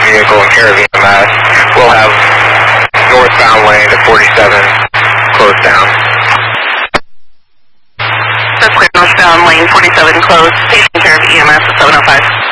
vehicle and care of EMS. We'll have northbound lane to 47 closed down. That's clear. Northbound lane 47 closed. Patient care of EMS at 705.